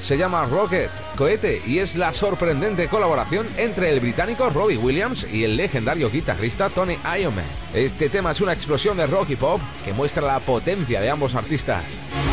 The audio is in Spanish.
se llama Rocket, cohete, y es la sorprendente colaboración entre el británico Robbie Williams y el legendario guitarrista Tony Iommi. Este tema es una explosión de rock y pop que muestra la potencia de ambos artistas.